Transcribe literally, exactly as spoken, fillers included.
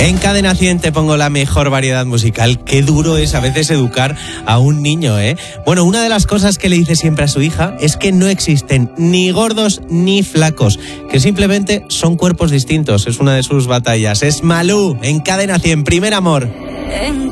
En Cadena cien te pongo la mejor variedad musical. Qué duro es a veces educar a un niño, ¿eh? Bueno, una de las cosas que le dice siempre a su hija es que no existen ni gordos ni flacos, que simplemente son cuerpos distintos. Es una de sus batallas. Es Malú en Cadena cien, Primer Amor.